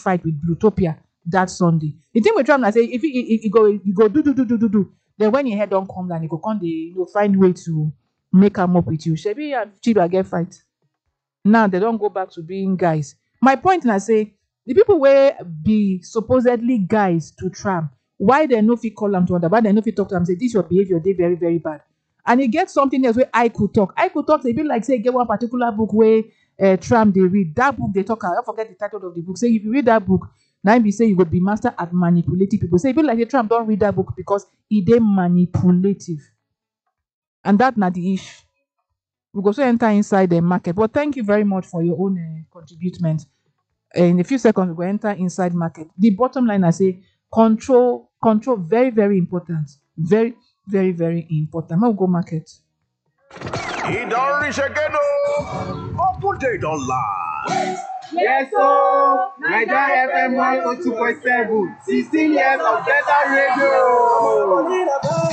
fight with Bluetopia that Sunday. The thing with Trump, I say, if you go do. Then when your head don't come down, you go come, they find way to make them up with you. Shebi and Chiba get fight. Now they don't go back to being guys. My point na say the people where be supposedly guys to Trump, why they no fit call them to under, why they no fit talk to them, say this your behavior, they very, very bad. And he gets something else where I could talk. I could talk, say, be like, say, get one particular book where Trump they read. That book they talk, I forget the title of the book. Say, if you read that book, now be say you would be master at manipulating people. Say, be like, Trump don't read that book because he dey manipulative. And that not the issue. We go so enter inside the market. But thank you very much for your own contribution. In a few seconds, we go enter inside market. The bottom line, I say, control, very, very important. Very, very, very important. Now go market. It don't reach again, Open date online. Yes, so Naija FM 102.7, 16 years of better radio.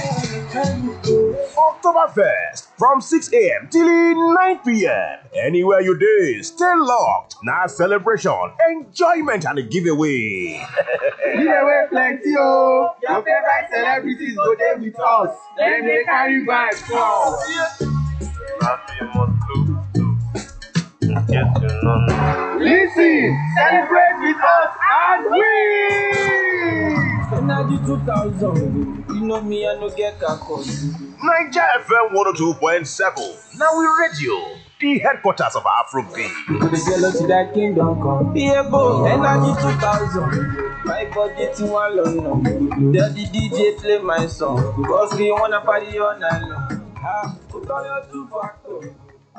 Oktoberfest from 6 a.m. till 9 p.m. Anywhere you day, stay locked. Now celebration, enjoyment, and a giveaway. Giveaway plenty, oh. Your favorite celebrities go there with us. Then they carry back from. Listen, celebrate with us and win! Energy 2000, you know me, I no get a call. Naija FM 102.7. Now we radio, the headquarters of Afrobeat. The jealousy that kingdom come. Yeah, boy, Energy 2000. My body to one long. Tell the DJ play my song. Because we wanna party all night long. Put on your 2 factor.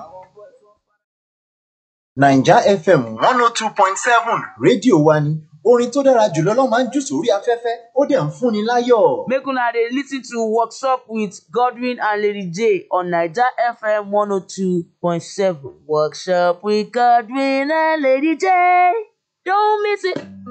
Naija FM 102.7 rédíò wa ni orin tó dára jùlọ ló máa ń jù sórí afẹ́fẹ́ ó dẹ̀ ń fúnni láyọ̀. Make una dey listen to Workshop with Godwin and Lady J on Naija FM 102.7. Workshop with Godwin and Lady J. Don't miss it.